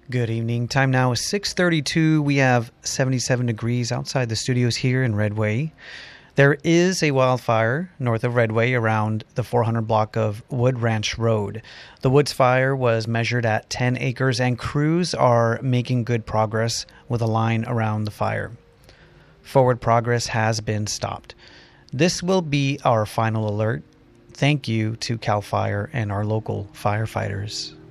Good evening. Time now is 6:32. We have 77 degrees outside the studios here in Redway. There is a wildfire north of Redway around the 400 block of Wood Ranch Road. The woods fire was measured at 10 acres and crews are making good progress with a line around the fire. Forward progress has been stopped. This will be our final alert. Thank you to CAL FIRE and our local firefighters.